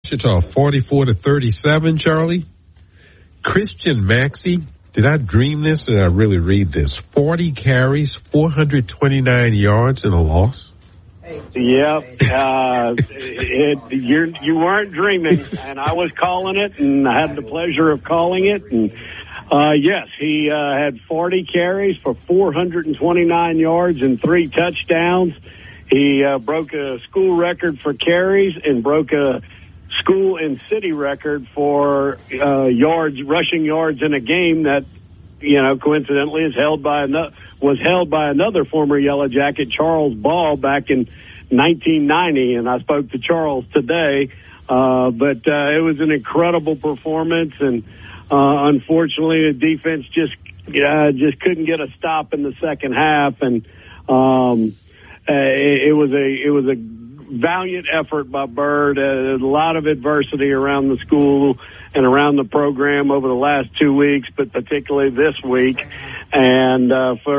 Wichita 44-37, Charlie. Christian Maxey, did I dream this or did I really read this? 40 carries, 429 yards and a loss. Yep. You weren't dreaming, and I was calling it, and I had the pleasure of calling it. And yes, he had 40 carries for 429 yards and 3 touchdowns. He broke a school record for carries and broke a school and city record for rushing yards in a game that, coincidentally was held by another former Yellow Jacket, Charles Ball, back in 1990. And I spoke to Charles today, but it was an incredible performance. And unfortunately, the defense just couldn't get a stop in the second half. And it was a valiant effort by Bird. A lot of adversity around the school and around the program over the last 2 weeks, but particularly this week. And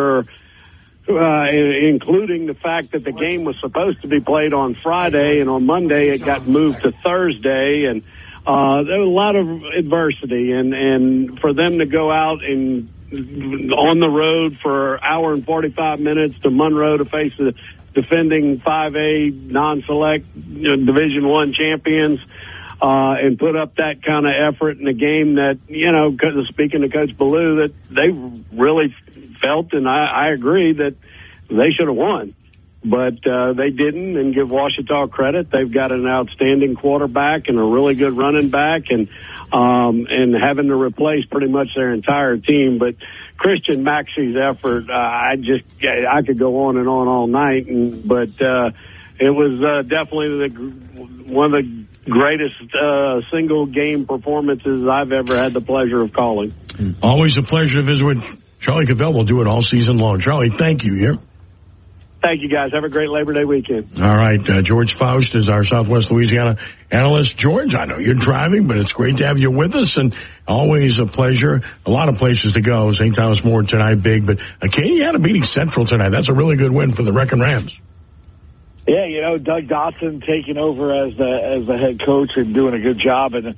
including the fact that the game was supposed to be played on Friday, and on Monday it got moved to Thursday. And there was a lot of adversity. And for them to go out and on the road for an hour and 45 minutes to Monroe to face the defending 5A non-select Division I champions, and put up that kind of effort in a game that, speaking to Coach Ballou, that they really felt, and I agree, that they should have won. But they didn't, and give Ouachita credit. They've got an outstanding quarterback and a really good running back, and having to replace pretty much their entire team. But Christian Maxey's effort, I could go on and on all night, but it was definitely one of the greatest single game performances I've ever had the pleasure of calling. Always a pleasure to visit with Charlie Cavell. We'll do it all season long. Charlie, thank you here. Thank you, guys. Have a great Labor Day weekend. All right. George Faust is our Southwest Louisiana analyst. George, I know you're driving, but it's great to have you with us, and always a pleasure. A lot of places to go. St. Thomas More tonight, big, but Acadiana beating Central tonight. That's a really good win for the Wrecking Rams. Yeah, Doug Dotson taking over as the head coach and doing a good job, and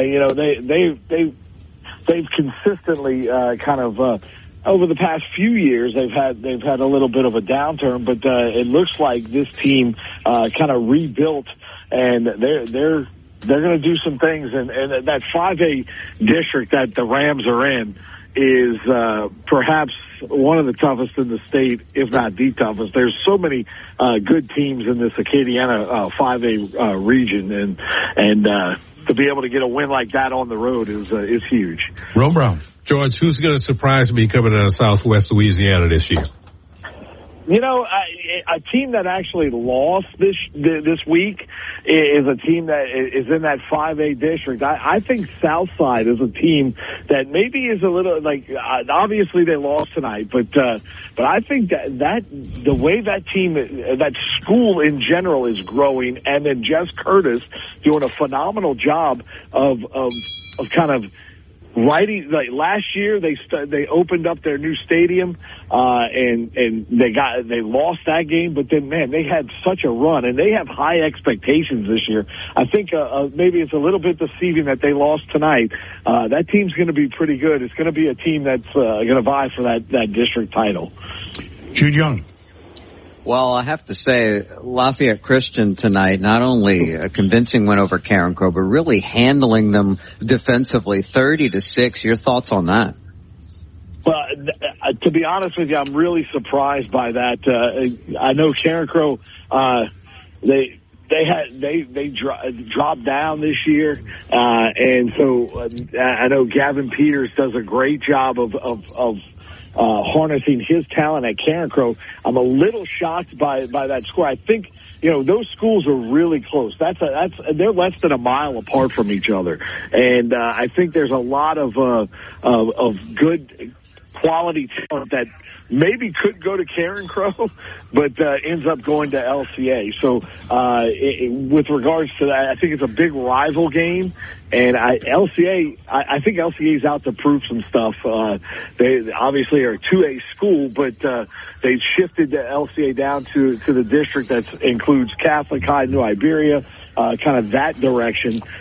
they've consistently over the past few years, they've had a little bit of a downturn, but it looks like this team kind of rebuilt, and they're going to do some things. And that 5A district that the Rams are in is perhaps one of the toughest in the state, if not the toughest. There's so many good teams in this Acadiana 5A region, and to be able to get a win like that on the road is huge. Ro Brown. George, who's going to surprise me coming out of Southwest Louisiana this year? A team that actually lost this week is a team that is in that 5A district. I think Southside is a team that maybe is a little obviously they lost tonight, but I think that the way that team, that school in general is growing, and then Jess Curtis doing a phenomenal job of kind of writing. Like last year, they opened up their new stadium, and they lost that game. But then, man, they had such a run, and they have high expectations this year. I think maybe it's a little bit deceiving that they lost tonight. That team's going to be pretty good. It's going to be a team that's going to vie for that district title. Jude Young. Well, I have to say, Lafayette Christian tonight, not only a convincing win over Carencro, but really handling them defensively, 30-6. Your thoughts on that? Well, to be honest with you, I'm really surprised by that. I know Carencro, they dropped down this year, and so I know Gavin Peters does a great job of harnessing his talent at Carencro. I'm a little shocked by that score. I think, those schools are really close. They're less than a mile apart from each other. And, I think there's a lot of good quality talent that maybe could go to Carencro, but ends up going to LCA. So with regards to that, I think it's a big rival game. And I think LCA is out to prove some stuff. They obviously are a 2A school, but they've shifted the LCA down to the district that includes Catholic High, New Iberia, kind of that direction.